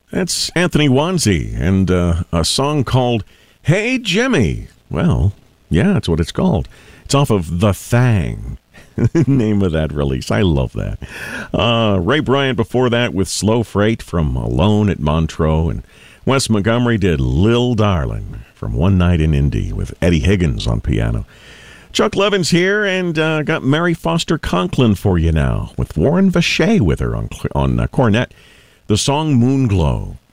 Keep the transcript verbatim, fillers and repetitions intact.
That's Anthony Wanzi and uh, a song called Hey Jimmy. Well, yeah, that's what it's called. It's off of The Thang, name of that release. I love that. Uh, Ray Bryant before that with Slow Freight from Alone at Montreux. And Wes Montgomery did Lil Darlin' from One Night in Indy with Eddie Higgins on piano. Chuck Levin's here and uh, got Mary Foster Conklin for you now with Warren Vacher with her on, on uh, cornet. The song Moonglow.